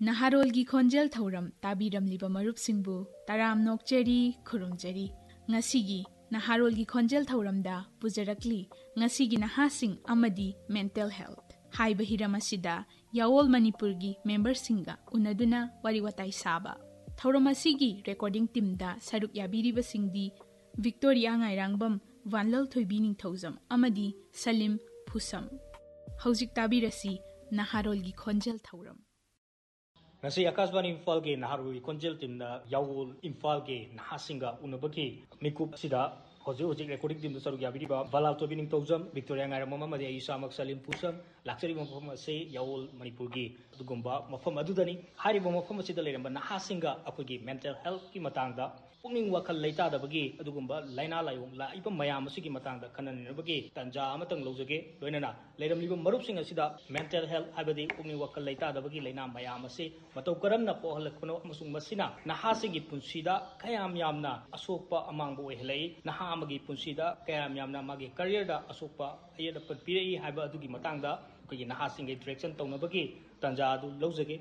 ꯅꯍꯥꯔꯣꯜꯒꯤ ꯈꯣꯟꯖꯦꯜ ꯊꯧꯔꯝ ꯇꯥꯕꯤꯔꯝꯂꯤꯕ ꯃꯔꯨꯞꯁꯤꯡꯕꯨ ꯇꯔꯥꯝ ꯅꯣꯛꯆꯔꯤ ꯈꯨꯔꯨꯝꯖꯔꯤ ꯉꯁꯤꯒꯤ ꯅꯍꯥꯔꯣꯜꯒꯤ ꯈꯣꯟꯖꯦꯜ ꯊꯧꯔꯝꯗ ꯄꯨꯖꯔꯛꯂꯤ ꯉꯁꯤꯒꯤ ꯅꯍꯥꯁꯤꯡ ꯑꯃꯗꯤ ꯃꯦꯟꯇꯦꯜ ꯍꯦꯜꯊ ꯍꯥꯏꯕ ꯍꯤꯔꯝ ꯑꯁꯤꯗ ꯌꯥꯋꯣꯜ ꯃꯅꯤꯄꯨꯔꯒꯤ ꯃꯦꯝꯕꯔꯁꯤꯡꯒ ꯎꯅꯗꯨꯅ ꯋꯥꯔꯤ ꯋꯥꯇꯥꯏ ꯁꯥꯕ ꯊꯧꯔꯝ ꯑꯁꯤꯒꯤ ꯔꯦꯀꯣꯔꯗꯤꯡ ꯇꯤꯝꯗ ꯁꯔꯨꯛ ꯌꯥꯕꯤꯔꯤꯕꯁꯤꯡꯗꯤ ꯚꯤꯛꯇꯣꯔꯤꯌꯥ ꯉꯥꯏꯔꯥꯡꯕꯝ ꯋꯥꯟꯂꯜ ꯊꯣꯏꯕꯤ ꯅꯤꯡꯊꯧꯖꯝ ꯑꯃꯗꯤ ꯁꯂꯤꯝ ꯐꯨꯁꯝ ꯍꯧꯖꯤꯛ ꯇꯥꯕꯤꯔꯁꯤ ꯅꯍꯥꯔꯣꯜꯒꯤ ꯈꯣꯟꯖꯦꯜ ꯊꯧꯔꯝ ngasi akasbani imphal ge naharui konjel team na yawul imphal ge nahasinga unabaki mikup sida hojik recording team saru yabiri ba balal to bining tawjam victoria ngai mama madi isa mak salim pusam lakchari mafam ase yawul manipur gi dugumba mafam adudani hari bo mafam asida leramba nahasinga akogi mental health ki matangda pungning wakal leita da bagi adugumba laina layong la ipa mayam asigi matangda khanani bagi tanja amatang lojage loinana leiramliba marup sing asida mental health habadi pungning wakal leita da bagi laina mayam ase matau karamna pohalakno amasung masina nahasingi punsida kayam yamna asokpa amangbo ehlei naha amagi punsida kayam yamna magi career da asokpa ayada patpirei haiba adugi matangda kagi nahasingi direction tawnabagi tanja adu lojage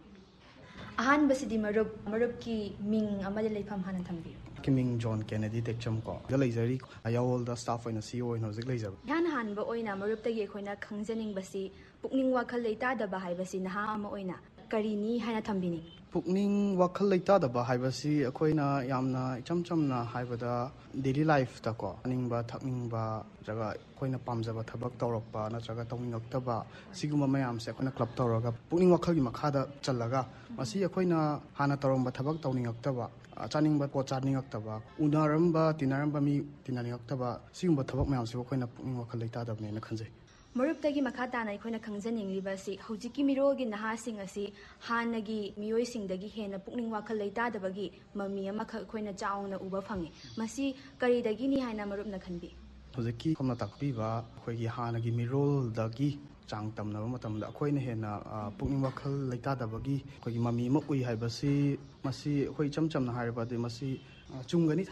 ahan basidi marup ki ming amade leifam hanan thambiru Kiming John Kennedy Tekcham ko galajari ayawol da staff oina CEO oina hojik leijab yan hanba oina marup tagi khoina khangjaning basi pukning wakhal leita da ba haibasi naha ama oina karini haina thambini pukning wakhal leita da ba haibasi akoina yamna icham chamna haibada daily life ta ko aningba thakningba jaga akoina pamjaba thabak tawrakpa natraga tawningaktaba siguma mayam se akoina club tawraga pukning wakhal gi makhada challaga masi akoina hana tawramba thabak tawningaktaba chaningba po chaningактaba unaramba tinaramba mi tinaningактaba sigumba thabak mayam se akoina pukning wakhal leita da ne na khanjai marup tagi makata na ikhoina khangjaning libasi hojiki mirogi nahasing asi hanagi miyoi singdagi hena pukning wakhal leita dabagi mami ama khoina chauna uba phangi masi kari dagi ni haina marup na khanbi hojiki komna takpiba khoigi hanagi mirol dagi chang tamna matamda akoina hena pukning wakhal leita dabagi khoigi mami ma ui haibasi masi khoi chamchamna hairba de masi chungani